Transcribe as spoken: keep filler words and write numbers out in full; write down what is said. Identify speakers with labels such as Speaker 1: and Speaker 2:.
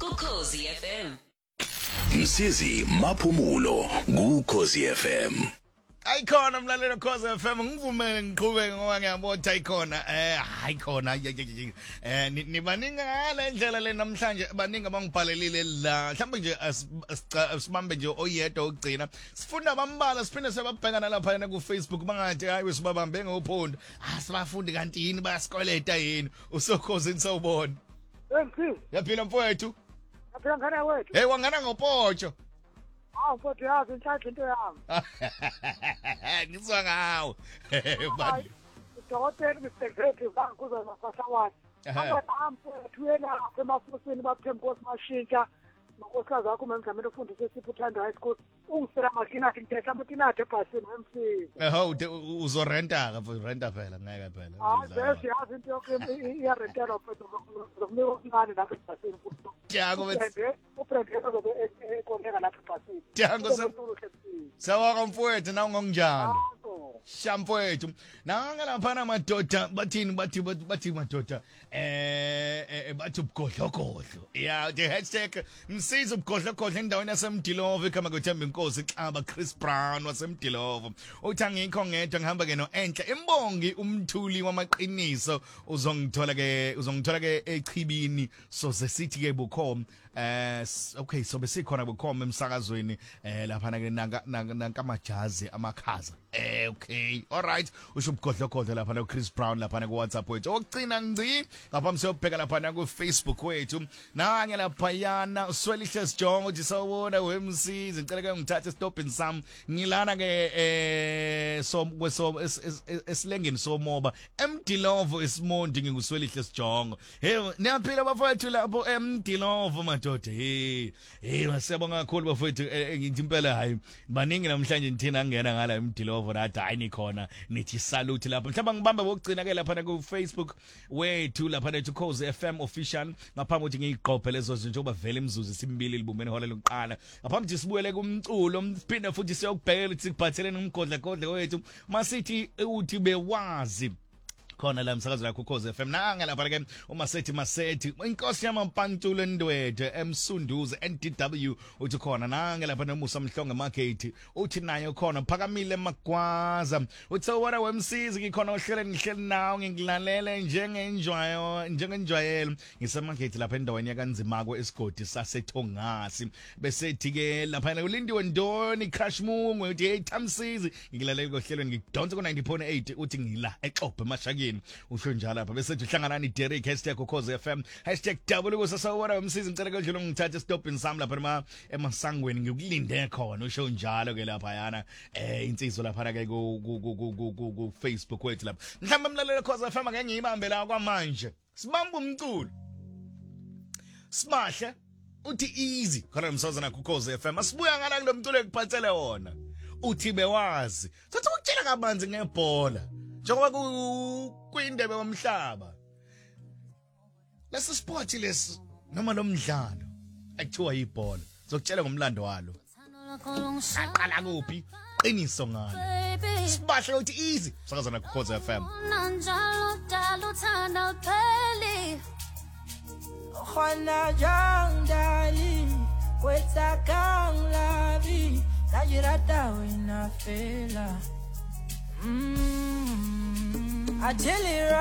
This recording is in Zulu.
Speaker 1: Ukhozi F M.
Speaker 2: Msizi Maphumulo kuKhozi F M.
Speaker 3: Ayikhona mlalelo Khosi F M ngivumele ngiqhubeke ngoba ngiyabona ayikhona eh ayikhona eh nibaninga ngale ndlela le namhlanje baningi abangibhalelile la mhlawumbe nje asibambe nje oyedwa ukugcina sifunda bambala siphinde sebabhekana lapha yena ku Facebook bangathi hayi sibabambe ngophondo asibafundi kanti yini bayasikoleta yini uSokhozi sawubona
Speaker 4: Enki
Speaker 3: yaphila mfowethu
Speaker 4: yaphila ngana wethu
Speaker 3: hey wangana ngopotsho
Speaker 4: awu futhi yazi inhlanhla into yami
Speaker 3: ngizwa ngawo
Speaker 4: Hayi, udokotela uSecretary bankuza nasahlawani abamfowethu yena emafusini baphemkosi mashintsha nonkosikazi wakho umemdlamela ufundise esipho uthanda high school ungisela makinathi ngithetha mutinathe ebhasini wemsiza
Speaker 3: eho uzorenta ka renta phela ngeke phela
Speaker 4: hayi bese yazi into yonke iyarentela futhi zokunika okuncane lapha ebhasini futhi
Speaker 3: Tiago
Speaker 4: ubrende ubrende zobe ekoneka lapha ebhasini
Speaker 3: Tiago sawaka mfowethu na ungonjani Shamfowethu nanga lapha namadoda bathini bathi bathi madoda eh bathi ubgodlogodlo yeah the hashtag msiza ubgodlogodlo endaweni yasemdilova ekhama kwethemba inkosi xaba Chris Brown wasemdilova uthi angikho ngedwa ngihamba ke no enhle imbongi umthuli wamaqiniso uzongithola ke uzongithola ke echibini so sesithi ke bukhoma eh okay so besikhona bukhoma emsakazweni eh lapha ke nanka amajazi amakhaza eh okay all right usho ubgodlogodlo lapha no Chris Brown lapha ku WhatsApp wethu okugcina ngci ngaphambi siyobheka lapha ku Facebook wethu nange lapha yana uswelihle sijongo uthi sawubona wemsizi ngicela ke ngithathe stopini sam ngilana ke eh so kweso esilengeni somoba emdilovo isimondi nginguswelihle sijongo hey niyaphila bafowethu lapho emdilovo madoda hey hey masiyabonga kakhulu bafowethu ngithi impela hayi baningi namhlanje nithina ngena ngala emdilovo nathi hayi nikhona nithi salute lapha mhlawumbe ngibambe bokugcina ke lapha ku Facebook wethu lapha nethu Khosi F M official ngaphambi ukuthi ngiyiqophe lezo zinto njengoba vele imzuzu simbili libumene hola lokuqala ngaphambi ukuthi sibuyele kumculo siphinde futhi siyokubhekela ukuthi kuphathelene umgodla godla wethu masithi uthi bewazi khona la msakazo la kuKhosi F M nanga lapha ke uma sethi masethi inkosi yamampantulo ndwethe emsunduze N D W uthi khona nanga lapha nomusa mhlonge market uthi nayo khona phakamile magwaza uthi sawona wemsizi ngikhona ohlele ngihleli nawo ngilalela njengenjwayo njengenjwayelo ngisemarket lapha endaweni yakanzimako esigodi sasethongasi besethi ke lapha ulindiwe ndoni crash mungwe uthi hey Thamsizi ngilalela kohlelweni ngidonsa ku ninety point eight uthi ngila exobhe mashaki usho njalo lapha bese uhlangana ni Derek hashtag Khosi F M hashtag double kusasawona umsizi ngicela ke dlula ngithathe stopini sami lapha ema emasangweni ngikulinde khona usho njalo ke lapha yana eh insizwa lapha ke ku ku Facebook wethu lapha mhlawumbe mlalelo Khosi F M ake ngiyibambe la kwamanje sibamba umculo simahle uthi easy khona umsazana kuKhosi F M asibuya ngala kulomculo ekuphathele wona uthi bewazi sathi ukutshela kabanzi ngebhola njengoba kuyindebe yomhlaba lesi sport lesi noma lo mdlalo akuthiwa yibhola zokutshela ngomlando walo aqala kuphi qiniso ngalo sibahle uthi easy sakazana kuKhosi F M
Speaker 5: khona jangdali kwetsakang lavi najirata wena fela mm I tell you